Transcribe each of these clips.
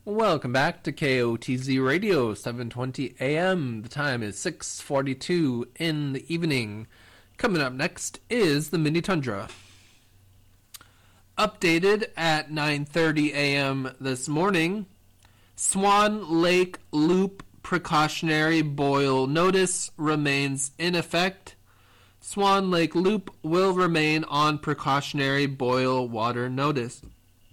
Welcome back to KOTZ Radio, 7:20 a.m. The time is 6:42 in the evening. Coming up next is the Mini Tundra. Updated at 9:30 a.m. this morning, Swan Lake Loop precautionary boil notice remains in effect. Swan Lake Loop will remain on precautionary boil water notice.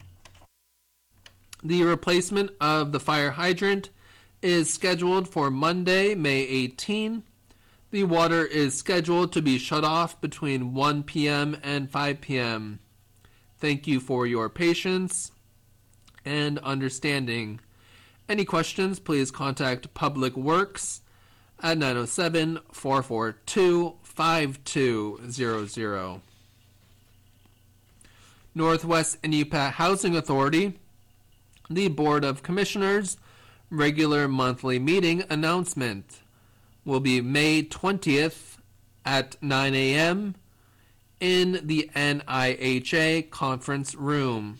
The replacement of the fire hydrant is scheduled for Monday, May 18. The water is scheduled to be shut off between 1 p.m. and 5 p.m. Thank you for your patience and understanding. Any questions, please contact Public Works at 907-442-5200. Northwest Inupiat Housing Authority, the Board of Commissioners regular monthly meeting announcement will be May 20th at 9 a.m. in the NIHA conference room.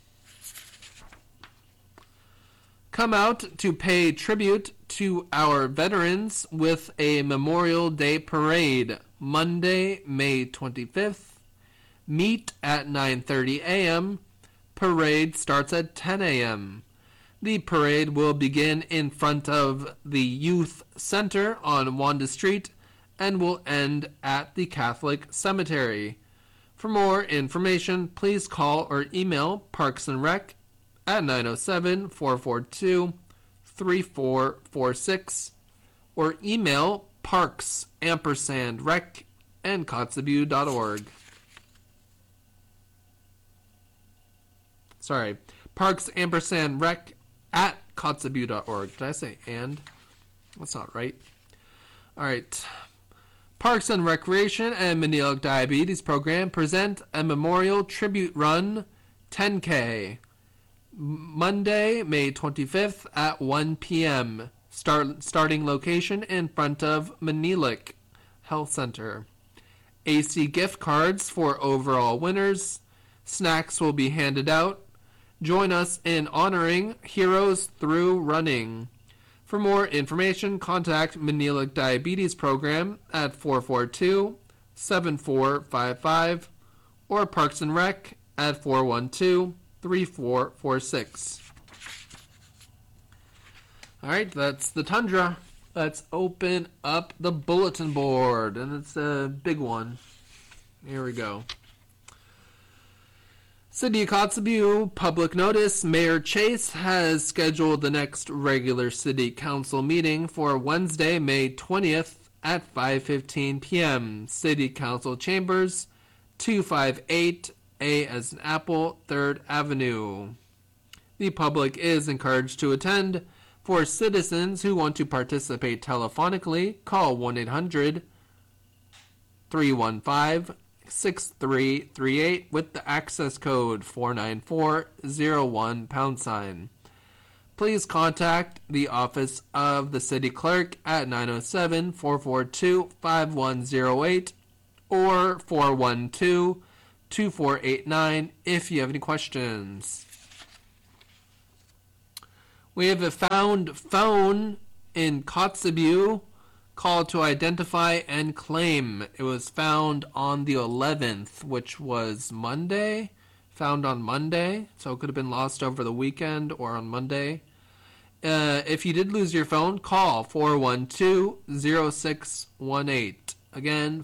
Come out to pay tribute to our veterans with a Memorial Day parade Monday, May 25th. Meet at 9:30 a.m. Parade starts at 10 a.m. The parade will begin in front of the Youth Center on Wanda Street and will end at the Catholic Cemetery. For more information, please call or email Parks and Rec at 907-442-3446 or email parks@rec@kotzebue.org. Sorry, parks@rec@kotzebue.org. Did I say and? That's not right. All right. Parks and Recreation and Manilic Diabetes Program present a Memorial Tribute Run 10K. Monday, May 25th at 1 p.m. Starting location in front of Manilic Health Center. AC gift cards for overall winners. Snacks will be handed out. Join us in honoring heroes through running. For more information, contact Manilic Diabetes Program at 442-7455 or Parks and Rec at 412-3446. All right, that's the Tundra. Let's open up the bulletin board, and it's a big one. Here we go. City of Kotzebue, public notice. Mayor Chase has scheduled the next regular city council meeting for Wednesday, May 20th at 5:15 p.m. City Council Chambers, 258 A as in Apple, 3rd Avenue. The public is encouraged to attend. For citizens who want to participate telephonically, call 1-800-315-6338 with the access code 49401#. Please contact the office of the city clerk at 907-442-5108 or 412-2489 if you have any questions. We have a found phone in Kotzebue. Call to identify and claim. It was found on the 11th, which was Monday. Found on Monday, so it could have been lost over the weekend or on Monday. If you did lose your phone, call 412-0618. Again,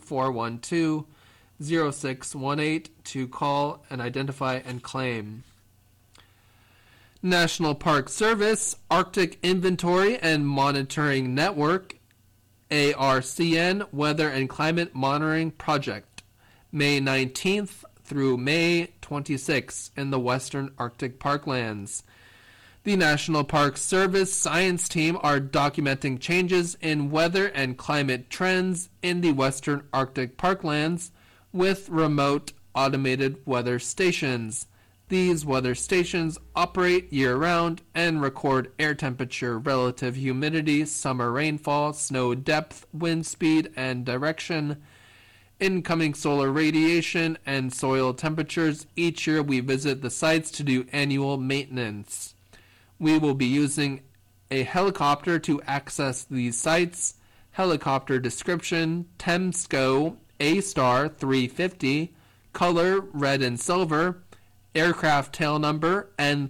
412-0618 to call and identify and claim. National Park Service, Arctic Inventory and Monitoring Network, ARCN Weather and Climate Monitoring Project, May 19th through May 26th in the Western Arctic Parklands. The National Park Service science team are documenting changes in weather and climate trends in the Western Arctic Parklands with remote automated weather stations. These weather stations operate year-round and record air temperature, relative humidity, summer rainfall, snow depth, wind speed and direction, incoming solar radiation, and soil temperatures. Each year we visit the sites to do annual maintenance. We will be using a helicopter to access these sites. Helicopter description: Temsco A-Star 350, color red and silver, aircraft tail number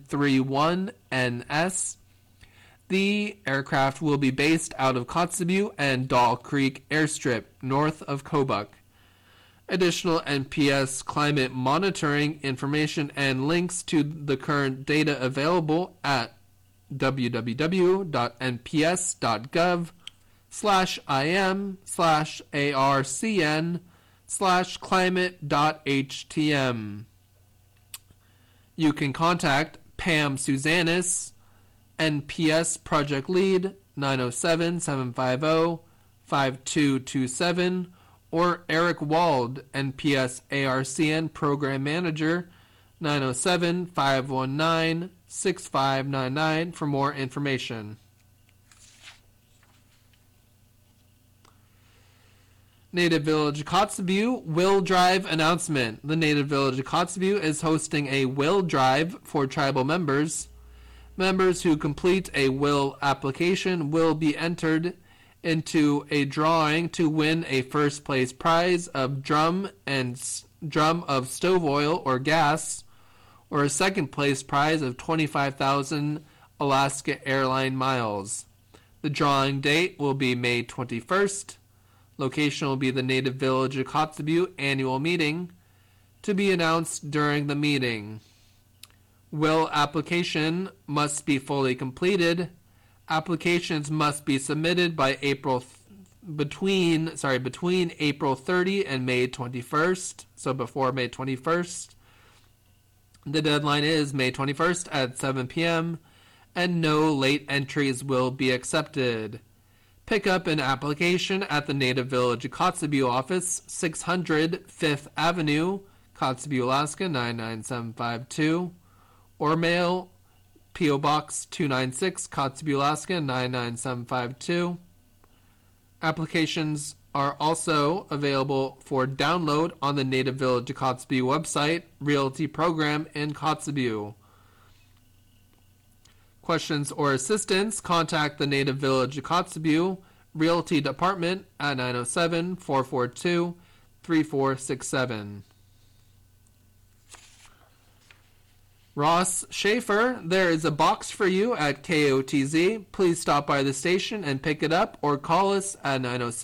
N31NS. The aircraft will be based out of Kotzebue and Doll Creek Airstrip, north of Kobuk. Additional NPS climate monitoring information and links to the current data available at www.nps.gov/im/arcn/climate.htm. You can contact Pam Suzanis, NPS Project Lead, 907-750-5227, or Eric Wald, NPS ARCN Program Manager, 907-519-6599 for more information. Native Village Kotzebue Will Drive announcement. The Native Village Kotzebue is hosting a Will Drive for tribal members. Members who complete a will application will be entered into a drawing to win a first place prize of drum of stove oil or gas, or a second place prize of 25,000 Alaska Airline miles. The drawing date will be May 21st. Location will be the Native Village of Kotzebue annual meeting, to be announced during the meeting. Will application must be fully completed. Applications must be submitted by between April 30 and May 21st, so before May 21st. The deadline is May 21st at 7 p.m., and no late entries will be accepted. Pick up an application at the Native Village Kotzebue office, 600 5th Avenue, Kotzebue, Alaska 99752, or mail P.O. Box 296, Kotzebue, Alaska 99752. Applications are also available for download on the Native Village Kotzebue website, Realty Program in Kotzebue. Questions or assistance, contact the Native Village Kotzebue Realty Department at 907-442-3467. Ross Schaefer, there is a box for you at KOTZ. Please stop by the station and pick it up, or call us at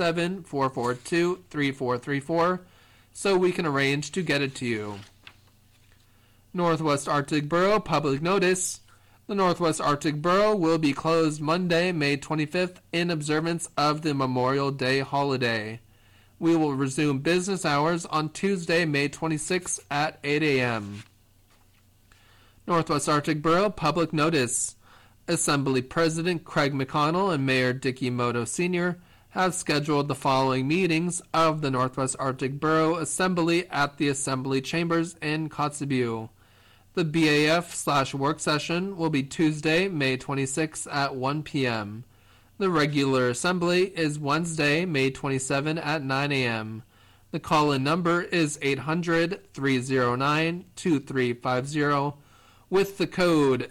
907-442-3434 so we can arrange to get it to you. Northwest Arctic Borough public notice. The Northwest Arctic Borough will be closed Monday, May 25th in observance of the Memorial Day holiday. We will resume business hours on Tuesday, May 26th at 8 a.m. Northwest Arctic Borough public notice. Assembly President Craig McConnell and Mayor Dicky Moto Sr. have scheduled the following meetings of the Northwest Arctic Borough Assembly at the Assembly Chambers in Kotzebue. The BAF/work session will be Tuesday, May 26th at 1 p.m. The regular assembly is Wednesday, May 27 at 9 a.m. The call-in number is 800-309-2350 with the code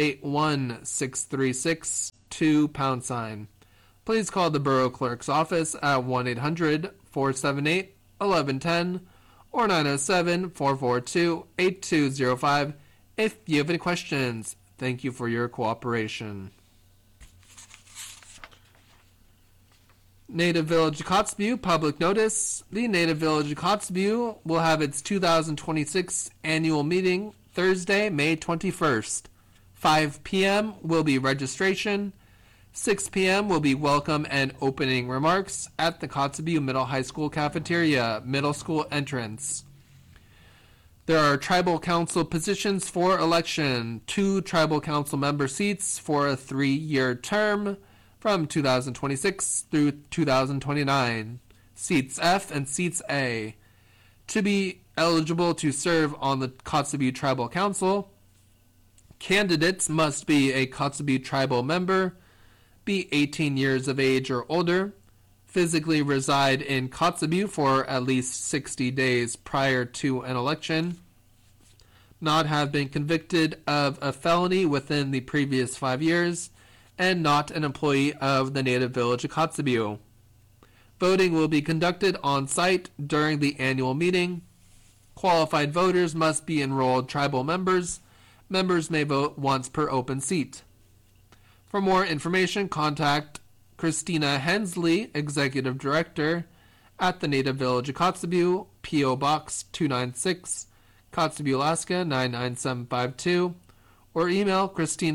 681-636-2#. Please call the Borough Clerk's office at 1-800-478-1110 or 907-442-8205 if you have any questions. Thank you for your cooperation. Native Village Kotzebue public notice. The Native Village Kotzebue will have its 2026 annual meeting Thursday, May 21st. 5 p.m. will be registration. 6 p.m. will be welcome and opening remarks at the Kotzebue Middle High School cafeteria, middle school entrance. There are tribal council positions for election. 2 tribal council member seats for a 3-year term from 2026 through 2029. Seats F and Seats A. To be eligible to serve on the Kotzebue Tribal Council, candidates must be a Kotzebue tribal member, be 18 years of age or older, physically reside in Kotzebue for at least 60 days prior to an election, not have been convicted of a felony within the previous 5 years, and not an employee of the native village of Kotzebue. Voting will be conducted on site during the annual meeting. Qualified voters must be enrolled tribal members. Members may vote once per open seat. For more information, contact Christina Hensley, Executive Director, at the Native Village of Kotzebue, P.O. Box 296, Kotzebue, Alaska 99752, or email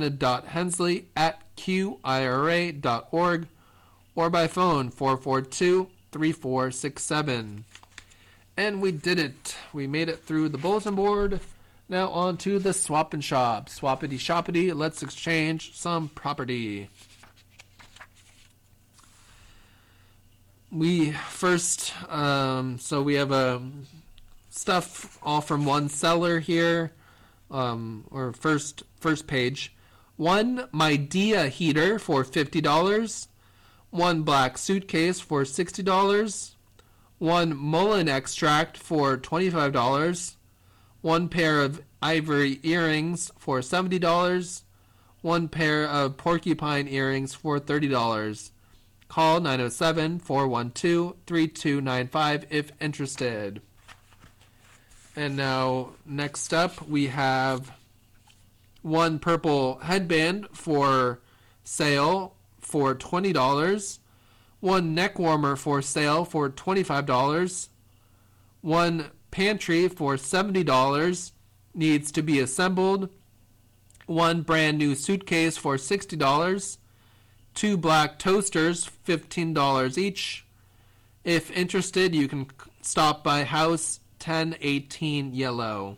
christina.hensley@qira.org, or by phone 442-3467. And we did it. We made it through the bulletin board. Now on to the swap and shop. Swappity shoppity, let's exchange some property. We first, so we have stuff all from one seller here, or first page. One Midea heater for $50. One black suitcase for $60. One mullein extract for $25. One pair of ivory earrings for $70. One pair of porcupine earrings for $30. Call 907-412-3295 if interested. And now, next up, we have one purple headband for sale for $20. One neck warmer for sale for $25. One pantry for $70, needs to be assembled. One brand new suitcase for $60. Two black toasters, $15 each. If interested, you can stop by House 1018 Yellow.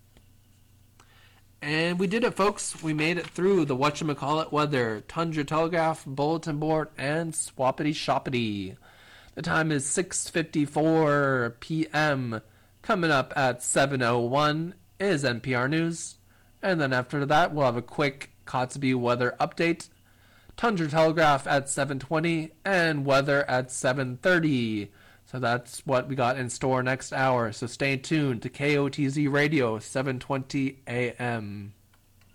And we did it, folks. We made it through the whatchamacallit weather, Tundra Telegraph, Bulletin Board, and Swappity Shoppity. The time is 6:54 p.m. Coming up at 7:01 is NPR News. And then after that, we'll have a quick Kotzebue weather update. Tundra Telegraph at 7:20 and weather at 7:30. So that's what we got in store next hour. So stay tuned to KOTZ Radio, 7:20 a.m.